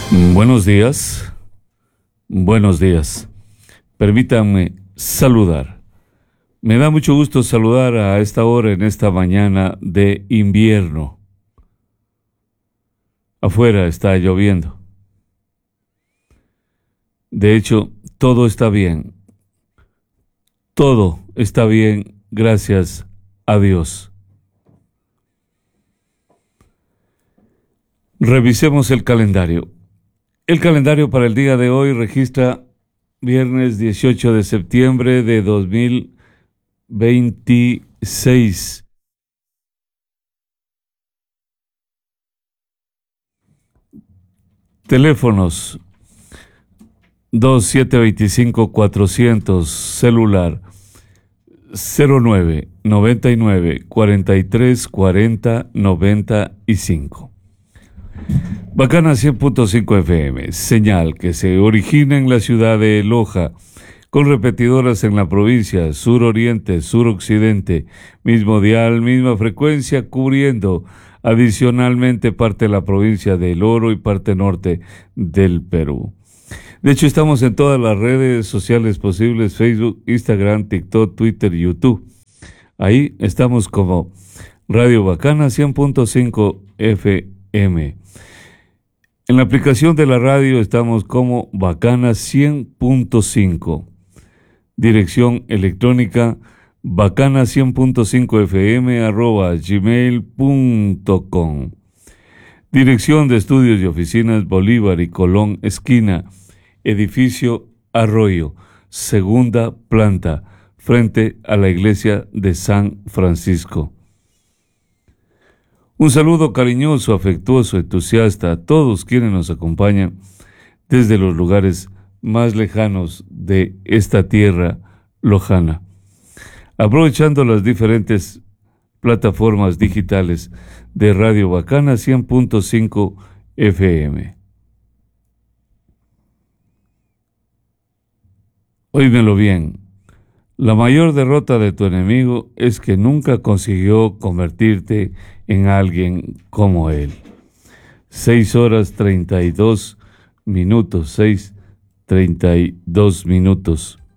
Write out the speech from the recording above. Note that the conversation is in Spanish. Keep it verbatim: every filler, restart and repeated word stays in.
Buenos días, buenos días. Permítanme saludar. Me da mucho gusto saludar a esta hora, en esta mañana de invierno. Afuera está lloviendo. De hecho, todo está bien. Todo está bien, gracias a Dios. Revisemos el calendario. El calendario para el día de hoy registra viernes dieciocho de septiembre de dos mil veintiséis. Teléfonos dos siete dos cinco cuatrocientos, celular cero nueve noventa y nueve cuarenta y tres cuarenta noventa y cinco. Bacana cien punto cinco F M, señal que se origina en la ciudad de Loja, con repetidoras en la provincia sur-oriente, sur-occidente, mismo dial, misma frecuencia, cubriendo adicionalmente parte de la provincia de El Oro y parte norte del Perú. De hecho, estamos en todas las redes sociales posibles: Facebook, Instagram, TikTok, Twitter, YouTube. Ahí estamos como Radio Bacana cien punto cinco F M. En la aplicación de la radio estamos como Bacana cien punto cinco. Dirección electrónica bacana cien punto cinco F M arroba gmail punto com. Dirección de estudios y oficinas Bolívar y Colón esquina, edificio Arroyo, segunda planta, frente a la iglesia de San Francisco. Un saludo cariñoso, afectuoso, entusiasta a todos quienes nos acompañan desde los lugares más lejanos de esta tierra lojana, aprovechando las diferentes plataformas digitales de Radio Bacana cien punto cinco F M. Óímelo bien. La mayor derrota de tu enemigo es que nunca consiguió convertirte en alguien como él. Seis horas treinta y dos minutos, seis treinta y dos minutos.